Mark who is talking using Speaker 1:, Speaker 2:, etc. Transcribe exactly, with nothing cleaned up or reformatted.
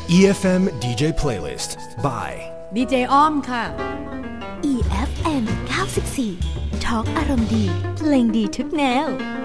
Speaker 1: อี เอฟ เอ็ม ดี เจ Playlist by
Speaker 2: ดี เจ อ้อมค่ะ
Speaker 3: อี เอฟ เอ็ม เก้าสิบสี่ ทอล์กอารมณ์ดีเพลงดีทุกแนว